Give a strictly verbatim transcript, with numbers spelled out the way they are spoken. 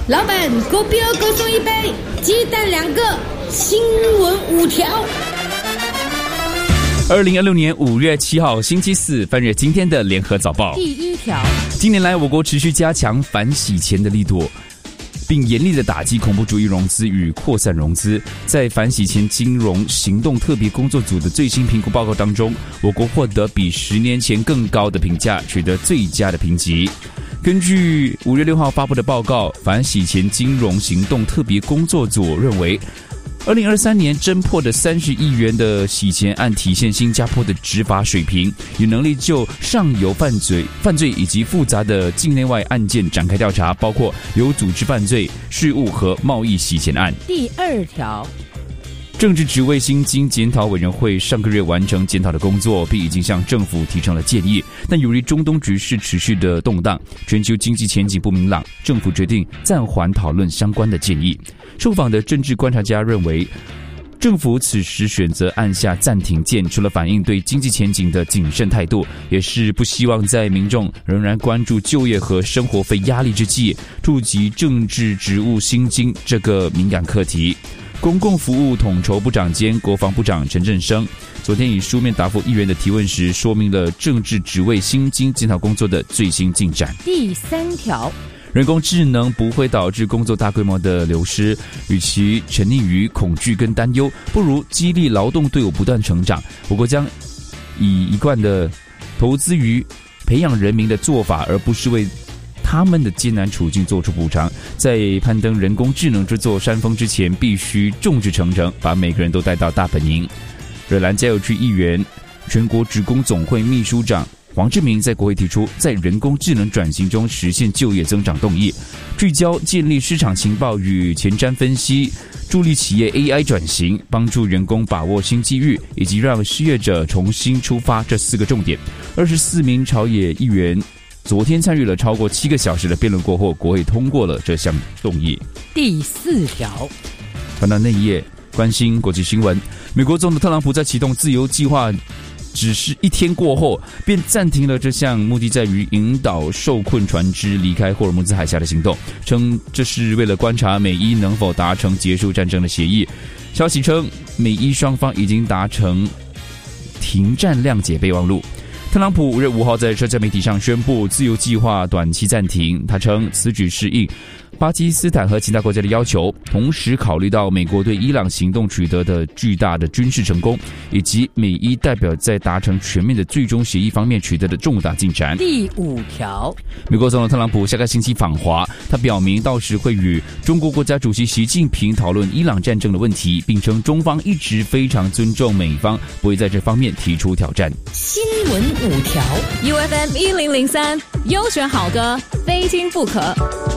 老板，狗标各送一杯，鸡蛋两个，新闻五条。 二零二六年五月七号星期四，翻阅今天的联合早报。 第一条， 近年来我国持续加强反洗钱的力度，并严厉的打击恐怖主义融资与扩散融资。在反洗钱金融行动特别工作组的最新评估报告当中，我国获得比十年前更高的评价，取得最佳的评级。根据五月六号发布的报告，反洗钱金融行动特别工作组认为，二零二三年侦破的三十亿元的洗钱案体现新加坡的执法水平，有能力就上游犯罪、犯罪以及复杂的境内外案件展开调查，包括有组织犯罪、事务和贸易洗钱案。 第二条， 政治职位薪金检讨委员会上个月完成检讨的工作，并已经向政府提呈了建议。但由于中东局势持续的动荡，全球经济前景不明朗，政府决定暂缓讨论相关的建议。受访的政治观察家认为，政府此时选择按下暂停键，除了反映对经济前景的谨慎态度，也是不希望在民众仍然关注就业和生活费压力之际，触及政治职务薪金这个敏感课题。公共服务统筹部长兼国防部长陈振声昨天以书面答复议员的提问时，说明了政治职位薪金检讨工作的最新进展。 第三条， 人工智能不会导致工作大规模的流失，与其沉溺于恐惧跟担忧，不如激励劳动队伍不断成长。我国将以一贯的投资于培养人民的做法，而不是为他们的艰难处境做出补偿。在攀登人工智能这座山峰之前，必须众志成城，把每个人都带到大本营。惹兰加油区议员、全国职工总会秘书长黄志明在国会提出，在人工智能转型中实现就业增长动议，聚焦建立市场情报与前瞻分析，助力企业 A I 转型，帮助员工把握新机遇，以及让失业者重新出发这四个重点。二十四名朝野议员昨天参与了超过七个小时的辩论过后，国会通过了这项动议。 第四条， 传到内页，关心国际新闻。美国总统特朗普在启动自由计划只是一天过后，便暂停了这项目的在于引导受困船只离开霍尔木兹海峡的行动，称这是为了观察美伊能否达成结束战争的协议。消息称，美伊双方已经达成停战谅解备忘录。特朗普五月五号在社交媒体上宣布自由计划短期暂停，他称此举是应巴基斯坦和其他国家的要求，同时考虑到美国对伊朗行动取得的巨大的军事成功，以及美伊代表在达成全面的最终协议方面取得的重大进展。 第五条， 美国总统特朗普下个星期访华，他表明到时会与中国国家主席习近平讨论伊朗战争的问题，并称中方一直非常尊重美方，不会在这方面提出挑战。 新闻五条 U F M 一零零三，优选好歌，非听不可。